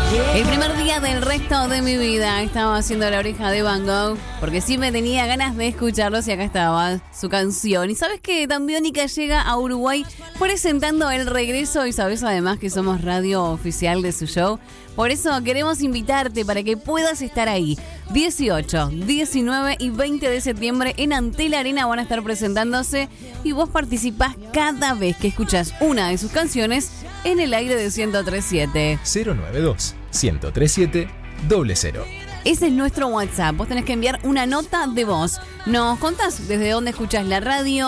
El primer día del resto de mi vida estaba haciendo La Oreja de Van Gogh, porque sí me tenía ganas de escucharlos y acá estaba su canción. Y sabes que Tambiónica llega a Uruguay presentando el regreso y sabes además que somos radio oficial de su show. Por eso queremos invitarte para que puedas estar ahí. 18, 19 y 20 de septiembre en Antel Arena van a estar presentándose y vos participás cada vez que escuchás una de sus canciones en el aire de 103.7. 092-1037-00. Ese es nuestro WhatsApp. Vos tenés que enviar una nota de voz. Nos contás desde dónde escuchás la radio.